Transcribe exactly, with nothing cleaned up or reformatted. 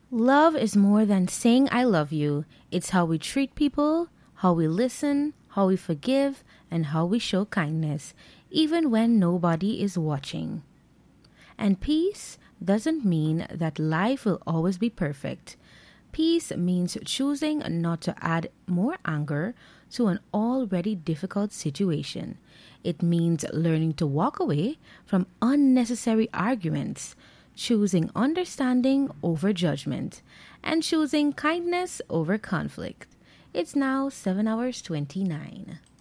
Love is more than saying I love you. It's how we treat people, how we listen, how we forgive, and how we show kindness, even when nobody is watching. And peace doesn't mean that life will always be perfect. Peace means choosing not to add more anger to an already difficult situation. It means learning to walk away from unnecessary arguments, choosing understanding over judgment, and choosing kindness over conflict. It's now seven hours twenty-nine.